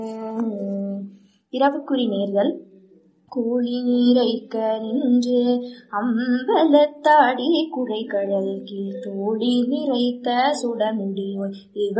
இரவுக்குறி நேர்கள் கோழி நீரைக்க நின்று அம்பலத்தாடி குழைகழல் கீழ் தோழி நிறைத்த சுடமுடியோய்